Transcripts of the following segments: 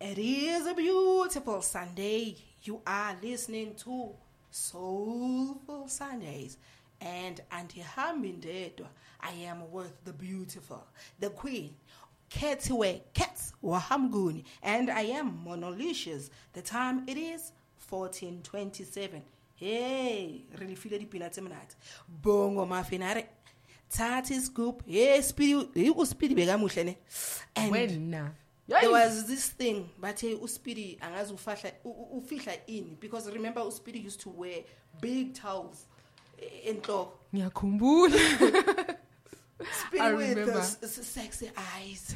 It is a beautiful Sunday. You are listening to Soulful Sundays. And Auntie Hambindedwa, I am with the beautiful, the queen, Ketiwe Kets Wahamguni, and I am Monolicious. The time it is 14:27. Hey, really feel the peanuts tonight. Bongo mafinare. Tati scoop. Hey, speedy, you speedy begamushene. And when there was this thing, but hey, uspidi angazi ufihla in, because remember uspidi used to wear big towels in talk. Ngiyakhumbula. Speedy with the sexy eyes.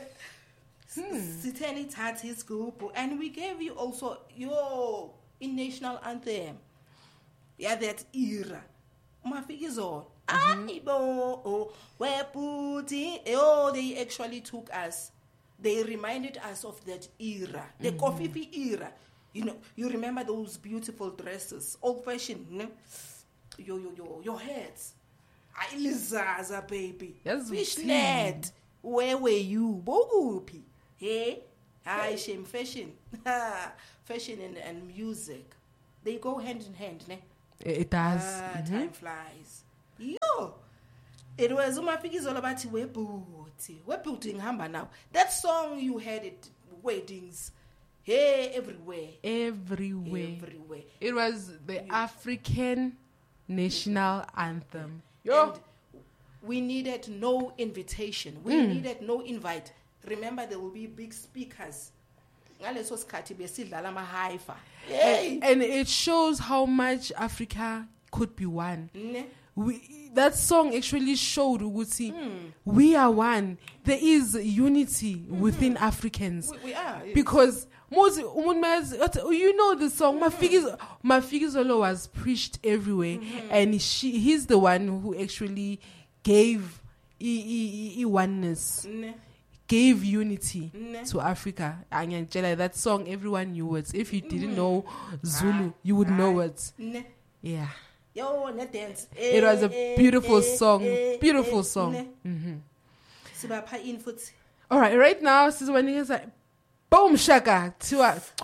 Siteni Tati scoop, and we gave you also your national anthem. Yeah, that era. Mafikizolo. Aibo, where Putin, they actually took us. They reminded us of that era, the Kofifi era. You know, you remember those beautiful dresses, old-fashioned, you know? Your heads. Lizaza, baby. Fishnet. Where were you? Bogupi. Hey? Shame fashion. Fashion and music. They go hand in hand, ne? It does. Time flies. Yo! It was all about webuti hamba now. That song you heard at weddings. Hey, everywhere. It was the African national anthem. Yo. And we needed no invitation. We needed no invite. Remember, there will be big speakers. And it shows how much Africa could be one. That song actually showed we are one. There is unity within Africans. We are. Because you know the song Mafikizolo was preached everywhere, and he's the one who actually gave oneness. Gave unity to Africa. That song, everyone knew it. If you didn't know Zulu, you would know it. Yeah. Yo, dance. It was a beautiful song. Beautiful song. All right, right now, this is when he's like, boom, shaka.